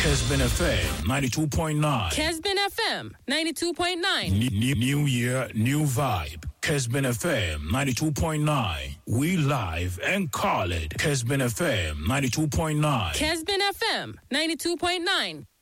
Kesbin FM 92.9. Kesbin FM 92.9. New year, new vibe. Kesbin FM 92.9. We live and call it Kesbin FM 92.9. Kesbin FM 92.9.